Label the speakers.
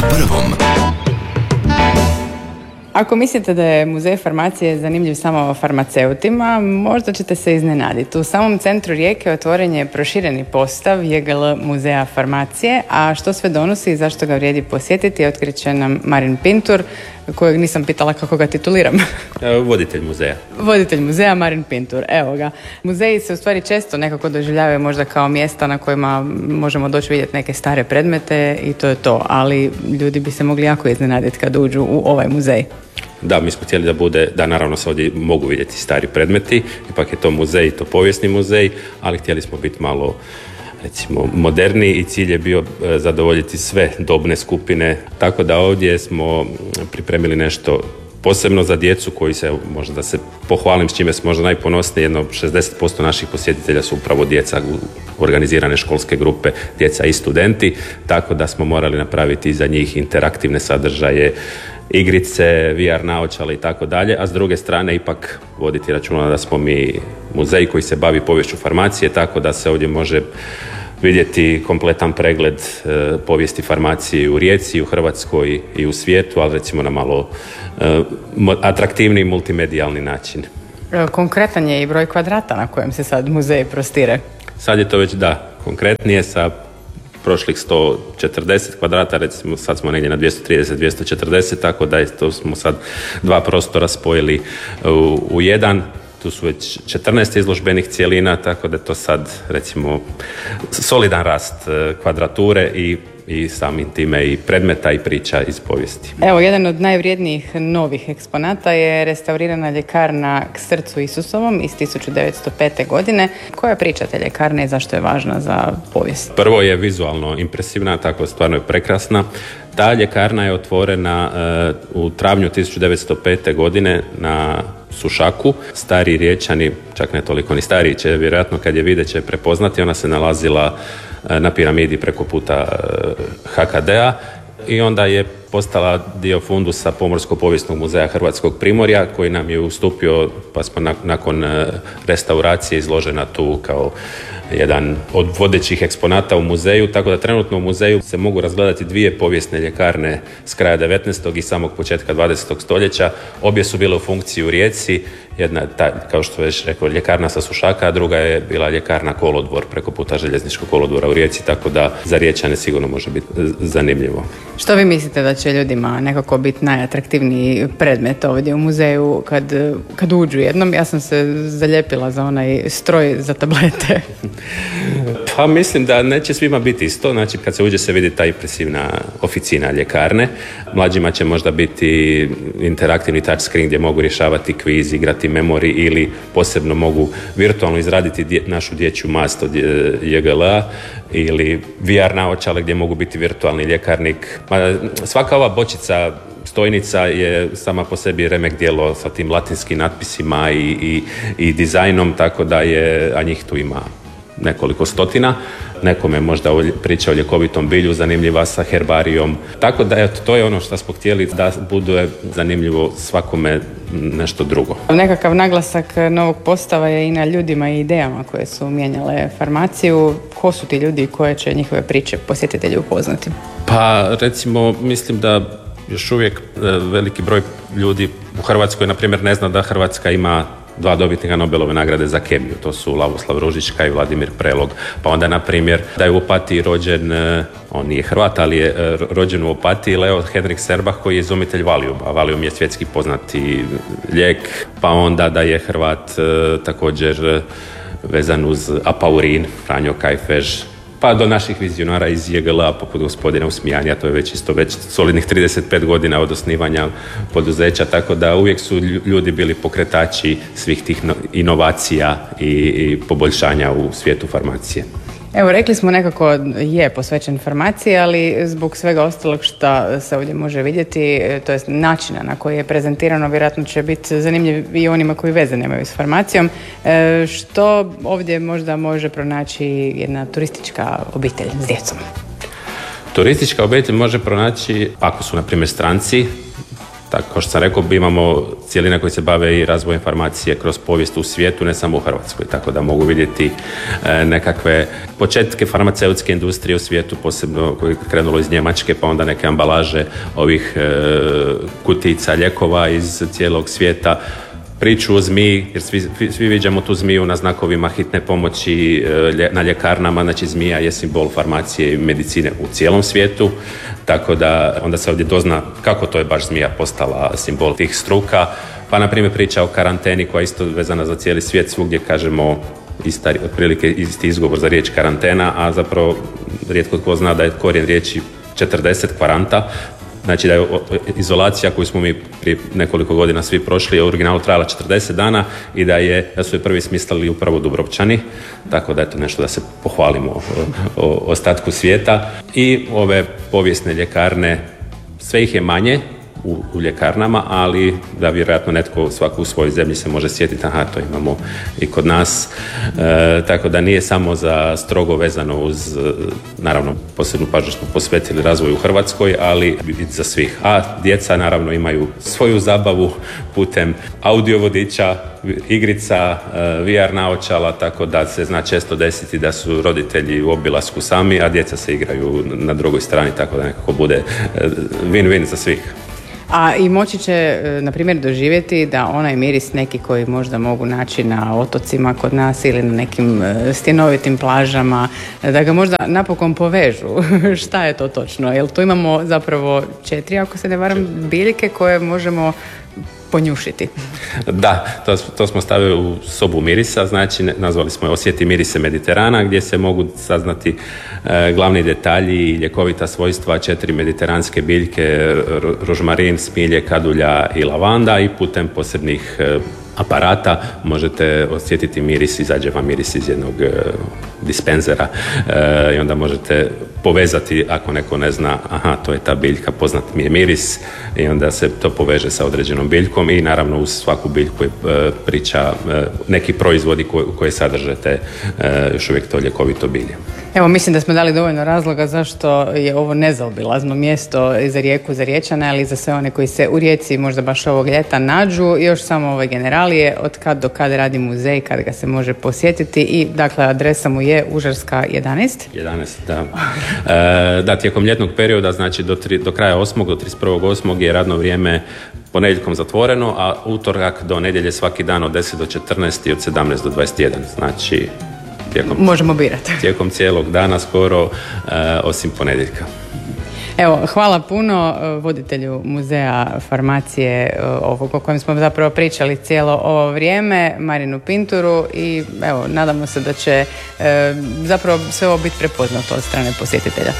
Speaker 1: Na prvom.
Speaker 2: Ako mislite da je muzej farmacije zanimljiv samo farmaceutima, možda ćete se iznenaditi. U samom centru Rijeke otvoren je prošireni postav JGL muzeja farmacije, a što sve donosi i zašto ga vrijedi posjetiti, otkriće nam Marin Pintur, kojeg nisam pitala kako ga tituliram.
Speaker 3: Voditelj muzeja.
Speaker 2: Voditelj muzeja Marin Pintur, evo ga. Muzeji se u stvari često nekako doživljavaju možda kao mjesta na kojima možemo doći vidjeti neke stare predmete i to je to, ali ljudi bi se mogli jako iznenaditi kad uđu u ovaj muzej.
Speaker 3: Da, mi smo htjeli da bude, da naravno se ovdje mogu vidjeti stari predmeti, ipak je to muzej, to povijesni muzej, ali htjeli smo biti malo, recimo, moderniji i cilj je bio zadovoljiti sve dobne skupine, tako da ovdje smo pripremili nešto posebno za djecu koji se, možda da se pohvalim s čime smo možda najponosniji, jedno 60% naših posjetitelja su upravo djeca, organizirane školske grupe, djeca i studenti, tako da smo morali napraviti i za njih interaktivne sadržaje, igrice, VR naočale i tako dalje, a s druge strane ipak voditi računa da smo mi muzej koji se bavi poviješću farmacije, tako da se ovdje može vidjeti kompletan pregled povijesti farmacije u Rijeci, u Hrvatskoj i u svijetu, ali recimo na malo atraktivniji multimedijalni način.
Speaker 2: Konkretan je i broj kvadrata na kojem se sad muzej prostire.
Speaker 3: Sad je to već konkretnije sa prošlih 140 kvadrata, recimo sad smo negdje na 230-240, tako da to smo sad dva prostora spojili u jedan. Tu su već 14 izložbenih cjelina, tako da je to sad, recimo, solidan rast kvadrature i samim time i predmeta i priča iz povijesti.
Speaker 2: Evo, jedan od najvrijednijih novih eksponata je restaurirana ljekarna K srcu Isusovom iz 1905. godine. Koja je priča te ljekarne i zašto je važna za povijest?
Speaker 3: Prvo je vizualno impresivna, tako stvarno je prekrasna. Ta ljekarna je otvorena u travnju 1905. godine na Sušaku. Stari Riječani, čak ne toliko ni stariji, će vjerojatno kad je vide će prepoznati. Ona se nalazila na piramidi preko puta HKD-a i onda je postala dio fundusa Pomorsko-povijesnog muzeja Hrvatskog Primorja koji nam je ustupio, pa smo nakon restauracije izložena tu kao jedan od vodećih eksponata u muzeju, tako da trenutno u muzeju se mogu razgledati dvije povijesne ljekarne s kraja 19. i samog početka 20. stoljeća. Obje su bile u funkciji u Rijeci, jedna je, kao što već rekao, ljekarna sa Sušaka, a druga je bila ljekarna Kolodvor preko puta željezničkog kolodvora u Rijeci, tako da za Riječane sigurno može biti zanimljivo.
Speaker 2: Što vi mislite da će ljudima nekako biti najatraktivniji predmet ovdje u muzeju kad uđu jednom? Ja sam se zalijepila za onaj stroj za tablete.
Speaker 3: Pa mislim da neće svima biti isto, znači kad se uđe se vidi ta impresivna oficina ljekarne. Mlađima će možda biti interaktivni touchscreen gdje mogu rješavati kviz, igrati memori ili posebno mogu virtualno izraditi našu dječju mast od JGL-a ili VR naočale gdje mogu biti virtualni ljekarnik. Svaka ova bočica stojnica je sama po sebi remek djelo sa tim latinskim natpisima i dizajnom, tako da a njih tu ima nekoliko stotina. Nekome možda priča o ljekovitom bilju zanimljiva sa herbarijom. Tako da to je ono što smo htjeli, da bude zanimljivo svakome nešto drugo.
Speaker 2: Nekakav naglasak novog postava je i na ljudima i idejama koje su mijenjale farmaciju. Ko su ti ljudi koje će njihove priče posjetitelji upoznati?
Speaker 3: Pa recimo mislim da još uvijek veliki broj ljudi u Hrvatskoj, na primjer, ne zna da Hrvatska ima dva dobitnika Nobelove nagrade za kemiju. To su Lavoslav Ružička i Vladimir Prelog. Pa onda, na primjer, da je u Opatiji rođen, on nije Hrvat, ali je rođen u Opatiji Leo Henrik Serbach koji je izumitelj Valiuma. A Valium je svjetski poznati lijek. Pa onda da je Hrvat također vezan uz apaurin, Franjo Kajfež, pa do naših vizionara iz JGL-a poput gospodina Usmijanja, to je već solidnih 35 godina od osnivanja poduzeća, tako da uvijek su ljudi bili pokretači svih tih inovacija i poboljšanja u svijetu farmacije.
Speaker 2: Evo, rekli smo nekako je posvećen farmaciji, ali zbog svega ostalog što se ovdje može vidjeti, to jest načina na koji je prezentirano, vjerojatno će biti zanimljiv i onima koji veze nemaju s farmacijom. Što ovdje možda može pronaći jedna turistička obitelj s djecom?
Speaker 3: Turistička obitelj može pronaći, ako su na primjer stranci, tako kao što sam rekao, imamo cijeline koje se bave i razvojem farmacije kroz povijest u svijetu, ne samo u Hrvatskoj, tako da mogu vidjeti nekakve početke farmaceutske industrije u svijetu, posebno koje je krenulo iz Njemačke, pa onda neke ambalaže ovih kutica lijekova iz cijelog svijeta, priču o zmiji, jer svi viđamo tu zmiju na znakovima hitne pomoći, na ljekarnama, znači zmija je simbol farmacije i medicine u cijelom svijetu, tako da onda se ovdje dozna kako to je baš zmija postala simbol tih struka, pa na primjer priča o karanteni koja je isto vezana za cijeli svijet, svugdje kažemo otprilike isti izgovor za riječ karantena, a zapravo rijetko tko zna da je korijen riječi 40 kvaranta. Znači da je izolacija koju smo mi prije nekoliko godina svi prošli je u originalu trajala 40 dana i da su je prvi smislili upravo Dubrovčani, tako da je to nešto da se pohvalimo o ostatku svijeta. I ove povijesne ljekarne, sve ih je manje u ljekarnama, ali da vjerojatno netko svako u svojoj zemlji se može sjetiti, aha, to imamo i kod nas, tako da nije samo za strogo vezano uz, naravno posebnu pažnju smo posvetili razvoju u Hrvatskoj, ali i za svih. A djeca naravno imaju svoju zabavu putem audio vodiča, igrica, VR naočala, tako da se zna često desiti da su roditelji u obilasku sami, a djeca se igraju na drugoj strani, tako da nekako bude win-win za svih.
Speaker 2: A i moći će, na primjer, doživjeti da onaj miris neki koji možda mogu naći na otocima kod nas ili na nekim stjenovitim plažama, da ga možda napokon povežu. Šta je to točno? Jer tu imamo zapravo 4, ako se ne varam, biljke koje možemo ponjušiti. Da,
Speaker 3: to smo stavili u sobu mirisa, znači nazvali smo je Osjeti mirise Mediterana, gdje se mogu saznati glavni detalji i ljekovita svojstva 4 mediteranske biljke, rožmarin, smilje, kadulja i lavanda, i putem posebnih aparata možete osjetiti miris, izađe vam miris iz jednog dispenzera i onda možete povezati, ako neko ne zna, aha, to je ta biljka, poznat mi je miris, i onda se to poveže sa određenom biljkom, i naravno uz svaku biljku priča neki proizvodi koje sadrže te još uvijek to ljekovito bilje.
Speaker 2: Evo, mislim da smo dali dovoljno razloga zašto je ovo nezaobilazno mjesto za Rijeku, za Riječane, ali i za sve one koji se u Rijeci možda baš ovog ljeta nađu. Još samo ove generalije, od kad do kad radi muzej, kad ga se može posjetiti, i dakle adresa mu je Užarska 11.
Speaker 3: 11, da. Da, tijekom ljetnog perioda, znači do kraja 8. do 31.8. je radno vrijeme ponedjeljkom zatvoreno, a utorak do nedjelje svaki dan od 10 do 14 i od 17 do 21. Znači
Speaker 2: možemo birati.
Speaker 3: Tijekom cijelog dana skoro, osim ponedjeljka.
Speaker 2: Evo, hvala puno voditelju muzeja farmacije ovog o kojem smo zapravo pričali cijelo ovo vrijeme, Marinu Pinturu, i evo, nadamo se da će zapravo sve ovo biti prepoznato od strane posjetitelja.